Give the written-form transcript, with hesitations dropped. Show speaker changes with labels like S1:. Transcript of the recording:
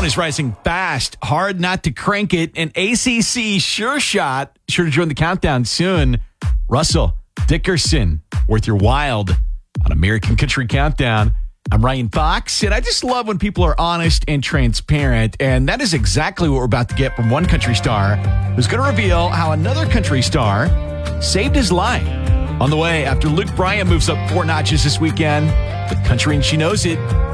S1: is rising fast. Hard not to crank it. An ACC sure shot. Sure to join the countdown soon. Russell Dickerson, worth your wild on American Country Countdown. I'm Ryan Fox, and I just love when people are honest and transparent, and that is exactly what we're about to get from one country star who's going to reveal how another country star saved his life. On the way, after Luke Bryan moves up 4 notches this weekend with Country and She Knows It.